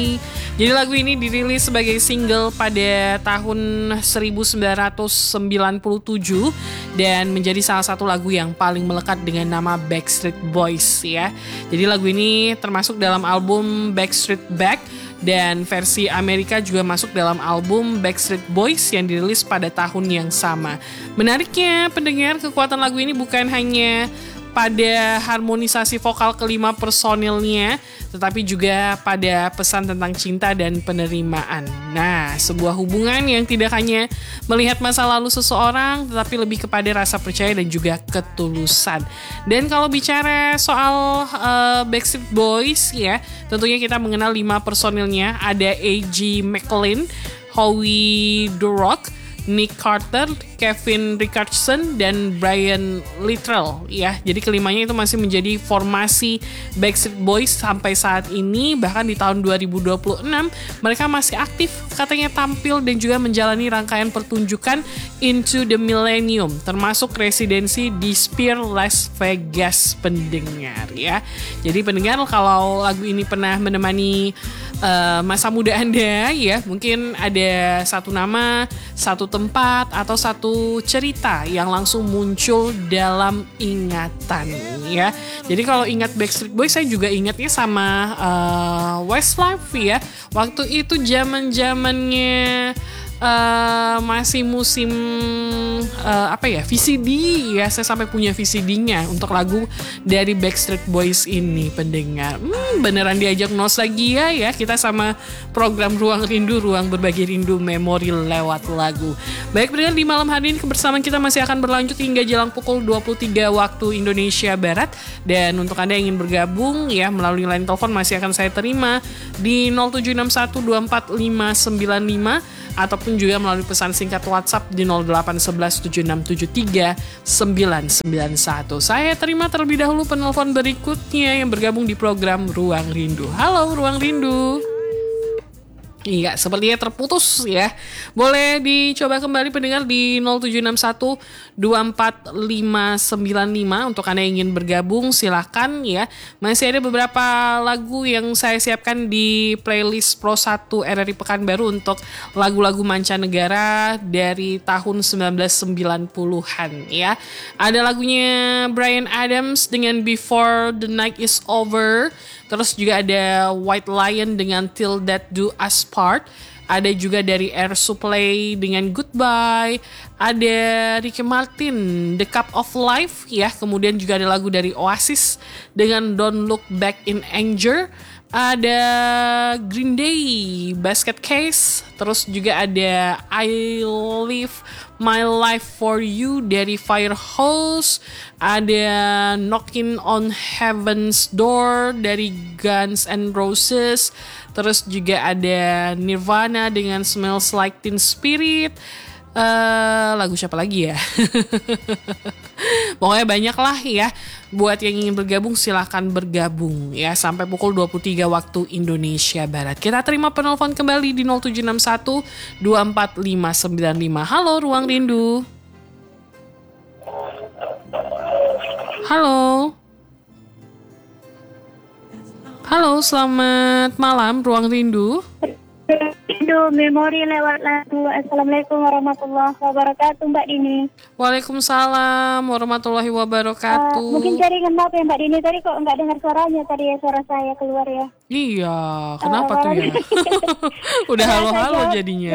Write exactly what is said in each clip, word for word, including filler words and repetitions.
Jadi lagu ini dirilis sebagai single pada tahun seribu sembilan ratus sembilan puluh tujuh dan menjadi salah satu lagu yang paling melekat dengan nama Backstreet Boys ya. Jadi lagu ini termasuk dalam album Backstreet Back dan versi Amerika juga masuk dalam album Backstreet Boys yang dirilis pada tahun yang sama. Menariknya pendengar, kekuatan lagu ini bukan hanya pada harmonisasi vokal kelima personilnya, tetapi juga pada pesan tentang cinta dan penerimaan. Nah, sebuah hubungan yang tidak hanya melihat masa lalu seseorang, tetapi lebih kepada rasa percaya dan juga ketulusan. Dan kalau bicara soal uh, Backstreet Boys ya, tentunya kita mengenal lima personilnya. Ada A G McLean, Howie Dorough, Nick Carter, Kevin Richardson, dan Brian Littrell ya. Jadi kelimanya itu masih menjadi formasi Backstreet Boys sampai saat ini. Bahkan di tahun dua ribu dua puluh enam mereka masih aktif katanya tampil dan juga menjalani rangkaian pertunjukan Into the Millennium, termasuk residensi di Sphere Las Vegas pendengar ya. Jadi pendengar, kalau lagu ini pernah menemani uh, masa muda Anda ya, mungkin ada satu nama, satu tempat, atau satu cerita yang langsung muncul dalam ingatan ya. Jadi kalau ingat Backstreet Boys, saya juga ingatnya sama uh, Westlife ya. Waktu itu zaman-zamannya Uh, masih musim uh, apa ya V C D ya, saya sampai punya V C D-nya untuk lagu dari Backstreet Boys ini pendengar. Hmm, beneran diajak nostalgia ya kita sama program Ruang Rindu, ruang berbagi rindu memori lewat lagu. Baik pendengar, di malam hari ini kebersamaan kita masih akan berlanjut hingga jelang pukul dua puluh tiga waktu Indonesia Barat. Dan untuk Anda yang ingin bergabung ya melalui line telepon masih akan saya terima di nol tujuh enam satu dua empat lima sembilan lima ataupun juga melalui pesan singkat WhatsApp di nol delapan satu satu tujuh enam tujuh tiga sembilan sembilan satu. Saya terima terlebih dahulu penelpon berikutnya yang bergabung di program Ruang Rindu. Halo Ruang Rindu. Iya, sepertinya terputus ya. Boleh dicoba kembali pendengar di nol tujuh enam satu dua empat lima sembilan lima untuk Anda yang ingin bergabung, silakan ya. Masih ada beberapa lagu yang saya siapkan di playlist Pro satu R R I Pekanbaru untuk lagu-lagu mancanegara dari tahun sembilan belas sembilan puluhan ya. Ada lagunya Bryan Adams dengan Before the Night is Over. Terus juga ada White Lion dengan Till Death Do Us Part. Ada juga dari Air Supply dengan Goodbye. Ada Ricky Martin, The Cup of Life ya. Kemudian juga ada lagu dari Oasis dengan Don't Look Back in Anger. Ada Green Day, Basket Case. Terus juga ada I Live My Life For You dari Firehose. Ada Knocking on Heaven's Door dari Guns N' Roses. Terus juga ada Nirvana dengan Smells Like Teen Spirit. Uh, lagu siapa lagi ya? Pokoknya banyak lah ya. Buat yang ingin bergabung silahkan bergabung ya sampai pukul dua puluh tiga waktu Indonesia Barat. Kita terima penelpon kembali di nol tujuh enam satu dua empat lima sembilan lima. Halo Ruang Rindu. Halo. Halo, selamat malam Ruang Rindu. Rindu memori lewat lagu. Assalamualaikum warahmatullahi wabarakatuh Mbak Dini. Waalaikumsalam warahmatullahi wabarakatuh. Uh, mungkin jaringan apa ya Mbak Dini, tadi kok nggak dengar suaranya tadi ya, suara saya keluar ya. Iya, kenapa uh, tuh ya? Udah halo-halo jadinya.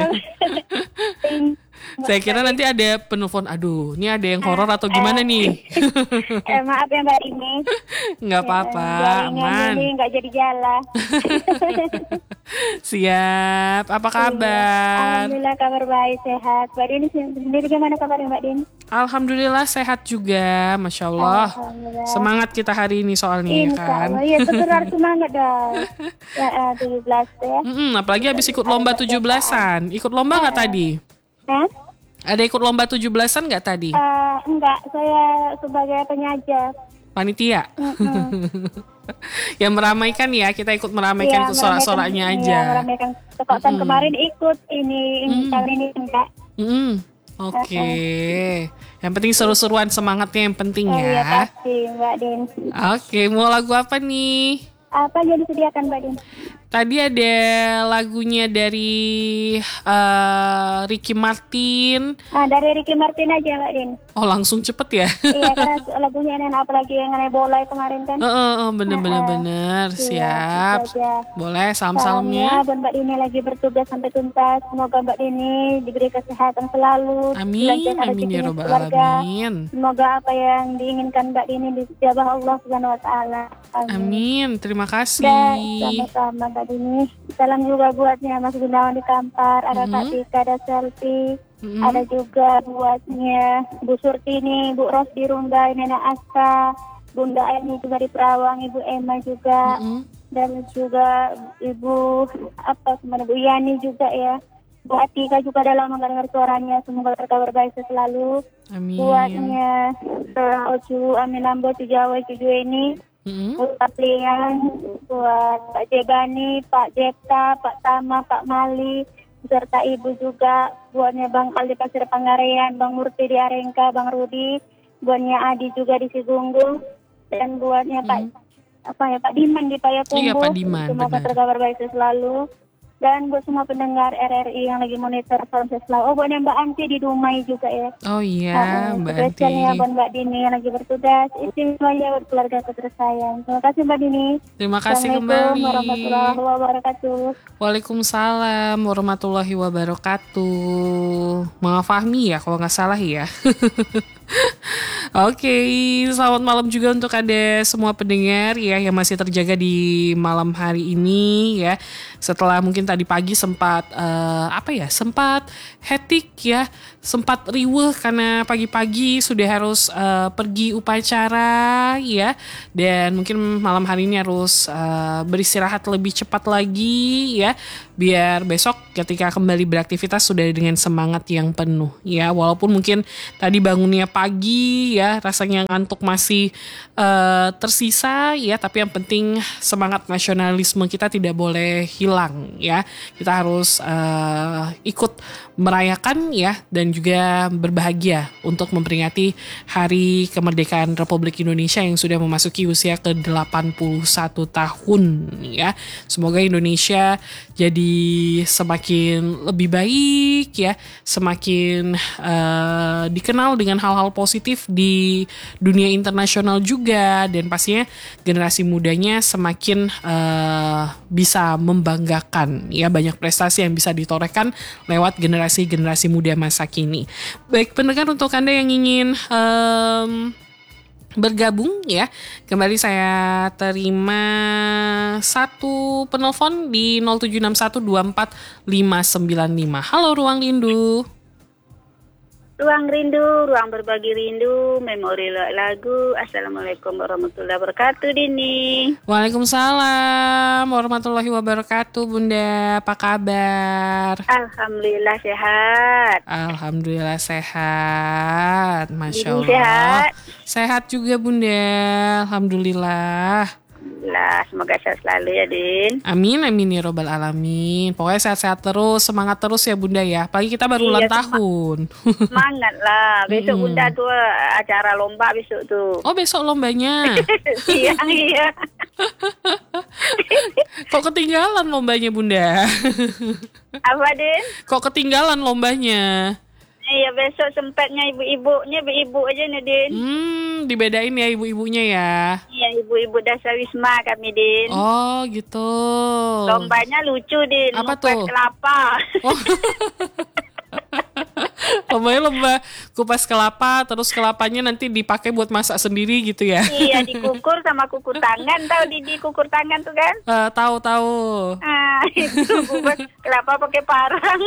Saya kira nanti ada penelpon, aduh ini ada yang horor atau gimana nih? eh, maaf ya Mbak Dini. Nggak apa-apa, aman. Ini nggak jadi jalan. Siap, apa kabar? Alhamdulillah kabar baik, sehat. Mbak Dini sendiri gimana kabarnya Mbak Dini? Alhamdulillah sehat juga, Masya Allah. Semangat kita hari ini soalnya ya kan. Iya, betul, harus semangat dong. Ya, uh, tujuh belas ya. Mm-mm, apalagi habis ikut lomba tujuh belasan. Ikut lomba nggak tadi? Hah? Ada ikut lomba tujuh belasan nggak tadi? Uh, enggak, saya sebagai penyaja. Panitia? Yang meramaikan ya, kita ikut meramaikan ya, sorak-soraknya aja. Iya, meramaikan. Kok tahun kemarin ikut, ini, ini Mm. kali ini enggak. Mm. Oke, okay. Yang penting seru-seruan, semangatnya yang penting oh, ya. Iya pasti Mbak Din. Oke, okay. Mau lagu apa nih? Apa yang disediakan Mbak Din? Tadi ada lagunya dari uh, Ricky Martin. Ah, dari Ricky Martin aja Mbak Din. Oh langsung cepet ya? Iya karena lagunya ini apalagi yang ngenai bola kemarin kan. Uh, uh, uh, bener bener Nah, bener iya, siap. itu aja. Boleh salam Salamnya salamnya. buat Mbak Dini lagi bertugas sampai tuntas. Semoga Mbak Dini diberi kesehatan selalu. Amin dilancarkan amin ya rezekinya robbal keluarga. alamin. Semoga apa yang diinginkan Mbak Dini dijabah Allah Subhanahu wa taala. Amin terima Dan kasih. sama-sama Mbak Dini. Salam juga buatnya Mas Gunawan di Kampar, ada Kak Mhm. Tika, ada Selfie, Mhm. ada juga buatnya Bu Surtini, Bu Ros di Rumbai, Nenek Aska, Bunda Eni juga di Perawang, Ibu Emma juga, Mhm. dan juga Ibu apa kemana Bu Yani juga ya. Bu Atika juga dalam mendengar suaranya, semoga berkabar baik selalu. Amin. Buatnya Saudara Ocu Amin Ambo Jawa Cuju ini. Mhm. Buat Lian, buat Pak Jebani, Pak Jepta, Pak Tama, Pak Mali, serta Ibu juga, buatnya Bang Ali Pasir Pangarean, Bang Murti di Arengka, Bang Rudi, buatnya Adi juga di Sigunggung, dan buatnya Pak apa ya Pak Diman di Payakumbuh. Iya, Pak Diman, Semoga benar. berkabar baik selalu. Dan buat semua pendengar R R I yang lagi monitor salam sehat selalu. Oh, buatnya Mbak Anti di Dumai juga ya. Oh iya Ah, Mbak Anti. spesialnya buat Mbak Dini yang lagi bertugas. Istimewanya buat keluarga tersayang. Terima kasih Mbak Dini. Terima kasih Assalamualaikum kembali. warahmatullahi wabarakatuh. Waalaikumsalam warahmatullahi wabarakatuh. Mama Fahmi ya kalau nggak salah ya. Oke, selamat malam juga untuk ada semua pendengar ya yang masih terjaga di malam hari ini ya. Setelah mungkin tadi pagi sempat eh, apa ya, sempat hektik ya, sempat riweuh karena pagi-pagi sudah harus eh, pergi upacara ya, dan mungkin malam hari ini harus eh, beristirahat lebih cepat lagi ya, biar besok ketika kembali beraktivitas sudah dengan semangat yang penuh ya. Walaupun mungkin tadi bangunnya pagi ya, rasanya ngantuk masih uh, tersisa ya, tapi yang penting semangat nasionalisme kita tidak boleh hilang ya. Kita harus uh, ikut merayakan ya, dan juga berbahagia untuk memperingati Hari Kemerdekaan Republik Indonesia yang sudah memasuki usia ke delapan puluh satu tahun ya. Semoga Indonesia jadi semakin lebih baik ya, semakin uh, dikenal dengan hal-hal positif di dunia internasional juga, dan pastinya generasi mudanya semakin uh, bisa membanggakan ya, banyak prestasi yang bisa ditorehkan lewat generasi-generasi muda masa kini. Baik pendengar, untuk Anda yang ingin um, bergabung ya, kembali saya terima satu penelpon di nol tujuh enam satu dua empat lima sembilan lima. Halo Ruang Rindu. Ruang rindu, ruang berbagi rindu, memori lagu. Assalamualaikum warahmatullahi wabarakatuh, Dini. Waalaikumsalam warahmatullahi wabarakatuh, Bunda. Apa kabar? Alhamdulillah sehat. Alhamdulillah sehat. Masya Dini Allah. sehat? Sehat juga, Bunda. Alhamdulillah. Alhamdulillah, semoga sehat selalu ya, Din. Amin, amin ya robbal alamin. Pokoknya sehat-sehat terus, semangat terus ya Bunda ya. Apalagi kita baru Iya, ulang sem- tahun. Semangat lah. Besok Mm-mm. Bunda tuh acara lomba besok tuh. Oh besok lombanya. Siang iya. Kok ketinggalan lombanya Bunda? Apa, Din? Kok ketinggalan lombanya? Iya, besok sempatnya ibu-ibunya, ibu-ibu aja nih, Din. Hmm, dibedain ya ibu-ibunya ya. Iya, ibu-ibu dasar Wisma kami, Din. Oh gitu. Lombanya lucu, Din. Apa Ngupas tuh? kelapa. Oh. Lombanya lomba kupas kelapa, terus kelapanya nanti dipakai buat masak sendiri gitu ya. Iya, dikukur sama kukur tangan. Tahu di dikukur tangan tuh kan? Eh, tahu-tahu. Ah, itu kupas kelapa pakai parang.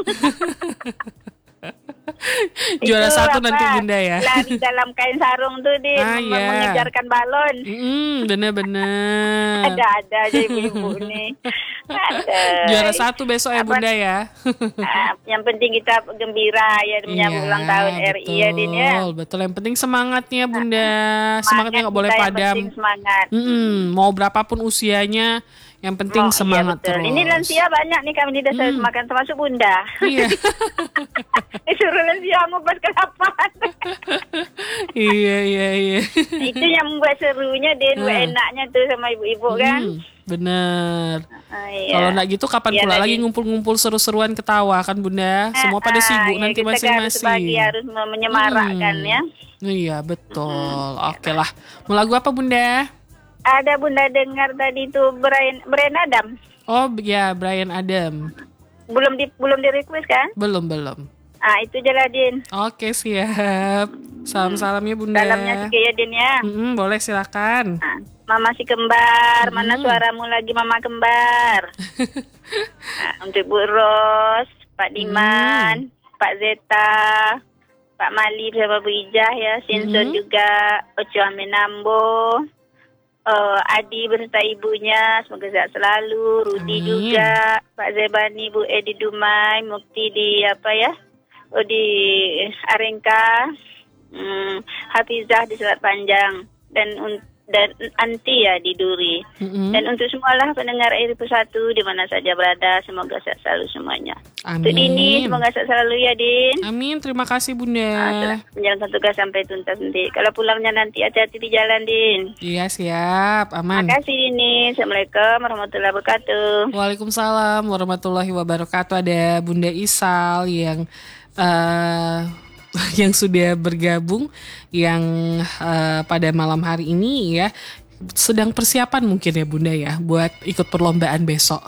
Juara Itu satu apa? nanti Bunda ya. Lari dalam kain sarung tuh, Din. Ah, Mem- iya. mengejarkan balon. Hmm, bener-bener. Ada-ada aja ibu-ibu nih. Ada. Juara satu besok ya Apa- Bunda ya. Ah, yang penting kita gembira ya menyambut ulang tahun R I ya, Din ya. betul, betul. Yang penting semangatnya Bunda. Semangatnya nggak boleh kita yang padam. penting semangat. Mm-mm, mau berapapun usianya, Yang penting Oh, semangat iya, betul. terus. Ini lansia banyak nih kami di desa Hmm. makan termasuk bunda. Iya. Disuruh lansia ngupas kelaparan. Iya, iya, iya. Itu yang membuat serunya dan Ah. enaknya tuh sama ibu-ibu kan. Hmm, bener. Ah, iya. Kalau enggak gitu kapan Iya, pula tadi. lagi ngumpul-ngumpul seru-seruan ketawa kan Bunda? Semua pada Ah, sibuk ya, nanti kita kan harus masing-masing. bagi, harus menyemarakkan Hmm. ya. Iya, betul. Oke lah. Mau lagu apa Bunda? Ada bunda dengar tadi tuh Brian Brian Adam. Oh ya, Brian Adam. Belum di belum di request kan? Belum, belum. Ah, itu Jaladin. Oke, siap. Salam-salamnya Bunda. Salamnya sikit ya Din ya. Mm-mm, boleh silakan. Ah, Mama si kembar, mana Hmm. suaramu lagi Mama kembar? Ah, untuk Bu Ros, Pak Diman, Pak Zeta, Pak Mali sama Bu Ijah ya, Sinson Hmm. juga, Ocho Amenambo, eh, Adi beserta ibunya, semoga sehat selalu, Rudi Amin. juga, Pak Zebani, Bu Edi Dumai, Mukti di apa ya, oh di Arengka, hmm, Hafizah di Selat Panjang, dan un- dan Anti ya di Duri. Mm-mm. Dan untuk semualah pendengar R I P satu di mana saja berada, semoga sehat selalu semuanya. Untuk Amin. Dini, semoga sehat selalu ya Din. Amin, terima kasih Ah, Bunda. menjalankan tugas sampai tuntas nanti. Kalau pulangnya nanti hati-hati di jalan Din. Iya, siap. Aman. Makasih Dini. Assalamualaikum warahmatullahi wabarakatuh. Waalaikumsalam warahmatullahi wabarakatuh. Ada Bunda Isal yang eh, yang sudah bergabung, yang eh, pada malam hari ini ya sedang persiapan mungkin ya Bunda ya buat ikut perlombaan besok.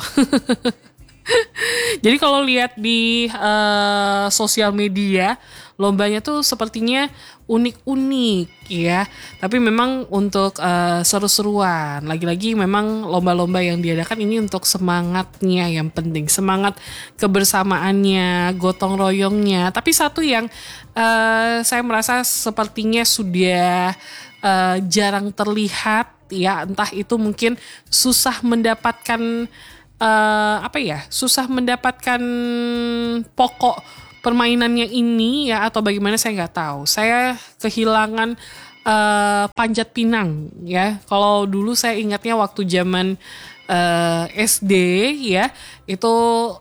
Jadi kalau lihat di eh, sosial media, lombanya tuh sepertinya unik-unik ya. Tapi memang untuk eh, seru-seruan. Lagi-lagi memang lomba-lomba yang diadakan ini untuk semangatnya yang penting. Semangat kebersamaannya, gotong royongnya. Tapi satu yang eh, saya merasa sepertinya sudah eh, jarang terlihat ya. Entah itu mungkin susah mendapatkan eh, apa ya, susah mendapatkan pokok permainannya ini ya atau bagaimana saya nggak tahu. Saya kehilangan eh, panjat pinang ya. Kalau dulu saya ingatnya waktu zaman eh, S D ya, itu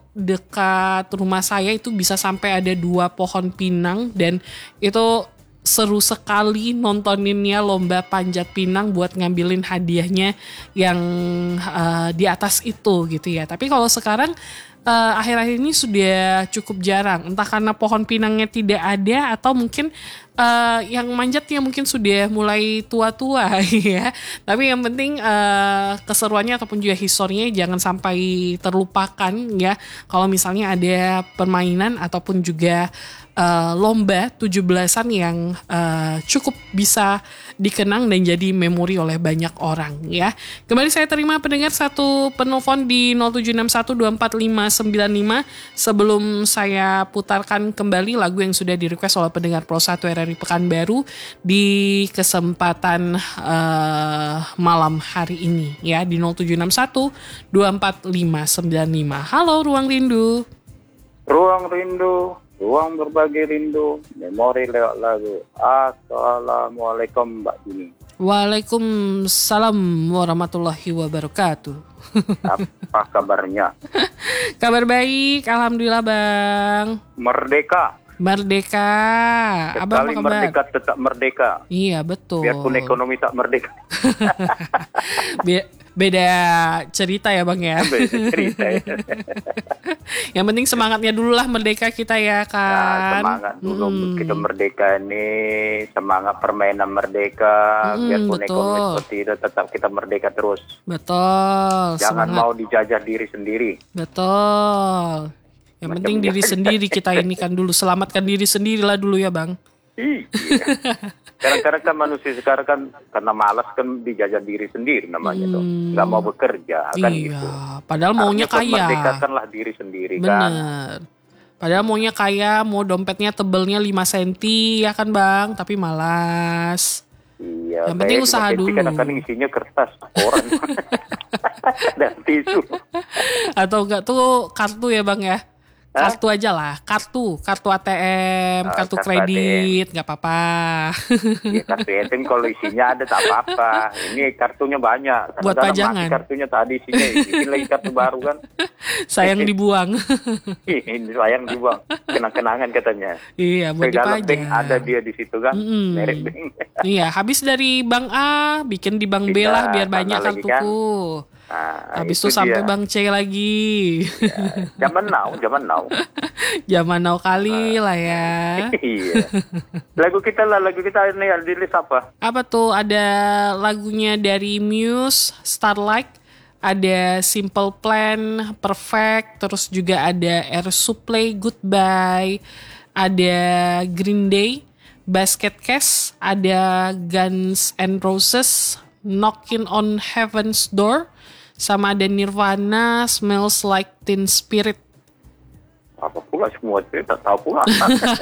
dekat rumah saya itu bisa sampai ada dua pohon pinang dan itu seru sekali nontoninnya lomba panjat pinang buat ngambilin hadiahnya yang uh, di atas itu gitu ya. Tapi kalau sekarang uh, akhir-akhir ini sudah cukup jarang. Entah karena pohon pinangnya tidak ada atau mungkin uh, yang manjatnya mungkin sudah mulai tua-tua ya. Tapi yang penting uh, keseruannya ataupun juga historinya jangan sampai terlupakan ya. Kalau misalnya ada permainan ataupun juga Uh, lomba tujuh belasan yang uh, cukup bisa dikenang dan jadi memori oleh banyak orang ya. Kembali saya terima pendengar satu penelpon di nol tujuh enam satu dua empat lima sembilan lima. Sebelum saya putarkan kembali lagu yang sudah di-request oleh pendengar Pro satu R R I Pekanbaru di kesempatan uh, malam hari ini ya di nol tujuh enam satu dua empat lima sembilan lima. Halo Ruang Rindu. Ruang Rindu, ruang berbagi rindu, memori lewat lagu. Assalamualaikum Mbak Dini. Waalaikumsalam warahmatullahi wabarakatuh. Apa kabarnya? Kabar baik, alhamdulillah Bang. Merdeka. Merdeka. Abang Sekali apa kabar? merdeka tetap merdeka. Iya betul. Biarpun ekonomi tak merdeka. Be- beda cerita ya Bang ya. Beda cerita ya. Yang penting semangatnya dulu lah merdeka kita ya Nah, kan. semangat dulu Mm-mm. kita merdeka ini, semangat permainan merdeka. Mm-mm, Biarpun betul. ekonomi seperti itu tetap kita merdeka terus. Betul. Jangan semangat. mau dijajah diri sendiri. Betul. Yang Macam penting diri biasa. sendiri kita ini kan dulu. Selamatkan diri sendirilah dulu ya Bang. Iya. Kadang-kadang kan manusia sekarang kan karena malas kan dijajah diri sendiri namanya tuh, nggak mau bekerja kan Iya, gitu. padahal maunya Harusnya kaya. merdekakanlah diri sendiri kan. Bener. Padahal maunya kaya, mau dompetnya tebelnya lima sentimeter ya kan Bang, tapi malas. Iya. Yang penting saya usaha lima senti dulu. Kadang-kadang isinya kertas, koran dan tisu. Atau enggak tuh kartu ya Bang ya. Kartu aja lah, kartu, kartu A T M, Oh, kartu kartu kredit, nggak apa-apa. Ya, kartu A T M kalau isinya ada tak apa-apa. Ini kartunya banyak. Buat Kadang-kadang pajangan. mati kartunya tadi isinya, ini lagi kartu baru kan. Sayang dibuang. Ini sayang dibuang. Kenang-kenangan katanya. Iya, buat Pegangan bank dipajang. ada dia di situ kan, Mm-mm. merek bank. Iya, habis dari Bank A, bikin di Bank B Tidak, lah biar tambah banyak lagi kartuku. Nah, Habis itu itu sampai dia. Bank C lagi. Ya, zaman now, zaman now. Zaman now kali lah ya. Iya. Lagu kita lah, lagu kita ini yang di list apa? Apa tuh? Ada lagunya dari Muse, Starlight, ada Simple Plan, Perfect, terus juga ada Air Supply, Goodbye, ada Green Day, Basket Case, ada Guns N' Roses, Knocking on Heaven's Door, sama ada Nirvana, Smells Like Teen Spirit. Apa pula semua itu, tak tahu pula.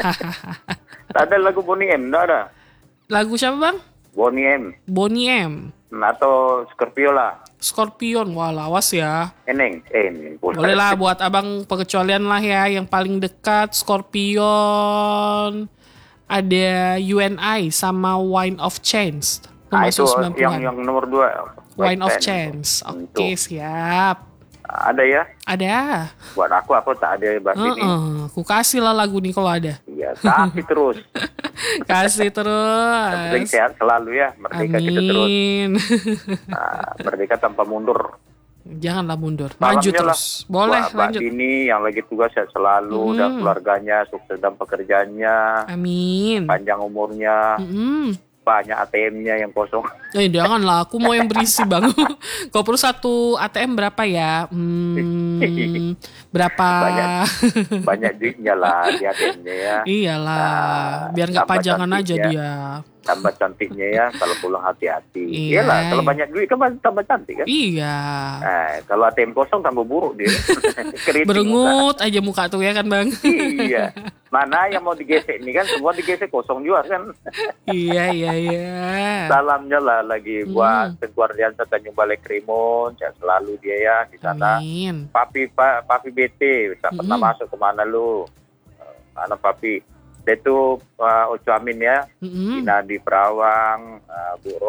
Tak ada lagu Bonnie M, tak ada. Lagu siapa bang? Bonnie M, Bonnie M. atau Scorpio lah. Scorpion, wah lawas ya. Eneng, eh, eneng pula. Boleh lah buat abang pengecualian lah ya. Yang paling dekat Scorpion, ada U N I sama Wine of Chance. Nah, itu sembilan puluhan. yang yang nomor dua. Wine of White Band. Chance. Oke, Itu. siap. Ada ya? Ada. Buat aku, aku tak ada bahas ini. Heeh, aku kasih lah lagu nih kalau ada. Iya, tapi terus. Kasih Yang terus. sehat selalu ya, merdeka kita terus. Amin. Nah, merdeka tanpa mundur. Janganlah mundur. Maju Salamnya lah terus. Boleh buat Mbak lanjut. Dini yang lagi tugas sehat selalu dan Hmm. keluarganya sukses dalam pekerjaannya, Amin. panjang umurnya, Mm-mm. banyak A T M-nya yang kosong. Eh janganlah, aku mau yang berisi bang. Kau perlu satu A T M berapa ya? Hmm, berapa? Banyak. Banyak duitnya lah di A T M-nya ya. Iyalah, Nah, biar nggak tambah pajangan aja cantiknya. dia. Tambah cantiknya ya, kalau pulang hati-hati. Iya. Iyalah, kalau banyak duit kan tambah cantik kan. Iya. Nah, kalau A T M kosong tambah buruk dia. Keriting muka. Berengut aja muka tuh ya kan bang? Iya. Mana yang mau digesek nih kan semua digesek kosong juga kan. Iya iya iya. Salamnya lah lagi Hmm. buat Tengku Ardiansa Tanjung Balai Krimun, sehat selalu dia ya di sana. Amin. Papi pa, Papi B T, tak pernah Mm-mm. masuk kemana lu? Eh, Mana Papi? Dia itu uh, Oco Amin ya, Mm-mm. Ina di Perawang, uh, Bu